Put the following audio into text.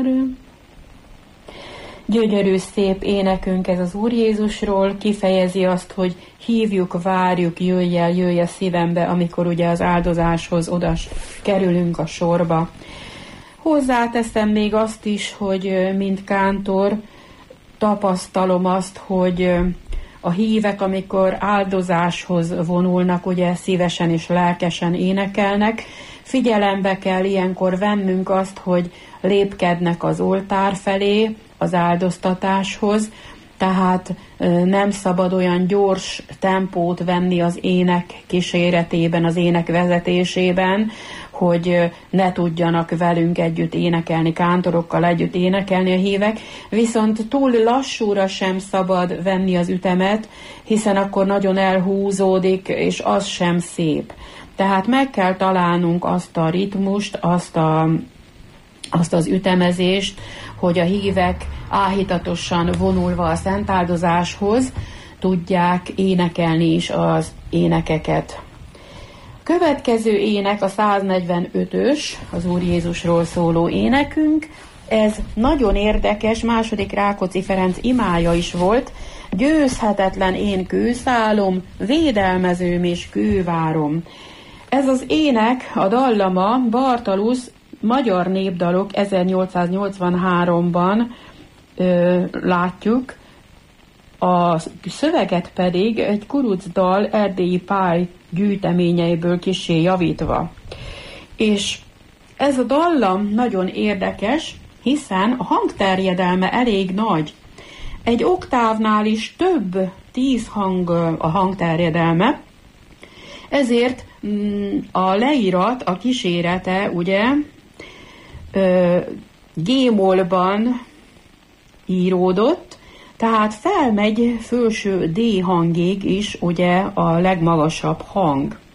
Gyönyörű, szép énekünk ez az Úr Jézusról, kifejezi azt, hogy hívjuk, várjuk, jöjj el szívembe, amikor ugye az áldozáshoz oda kerülünk a sorba. Hozzáteszem még azt is, hogy mint kántor tapasztalom azt, hogy a hívek, amikor áldozáshoz vonulnak, ugye szívesen és lelkesen énekelnek, figyelembe kell ilyenkor vennünk azt, hogy lépkednek az oltár felé, az áldoztatáshoz, tehát nem szabad olyan gyors tempót venni az ének kíséretében, az ének vezetésében, hogy ne tudjanak velünk együtt énekelni, kántorokkal együtt énekelni a hívek, viszont túl lassúra sem szabad venni az ütemet, hiszen akkor nagyon elhúzódik, és az sem szép. Tehát meg kell találnunk azt a ritmust, azt az ütemezést, hogy a hívek áhítatosan vonulva a szentáldozáshoz tudják énekelni is az énekeket. Következő ének a 145-ös, az Úr Jézusról szóló énekünk. Ez nagyon érdekes, második Rákóczi Ferenc imája is volt. Győzhetetlen én kőszálom, védelmezőm és kővárom. Ez az ének, a dallama Bartalusz Magyar Népdalok 1883-ban látjuk, a szöveget pedig egy kurucdal Erdélyi Pál gyűjteményeiből kissé javítva. És ez a dallam nagyon érdekes, hiszen a hangterjedelme elég nagy. Egy oktávnál is több 10 hang a hangterjedelme, ezért a leírat, a kísérete ugye G-molban íródott, tehát felmegy felső D hangig is ugye a legmagasabb hang.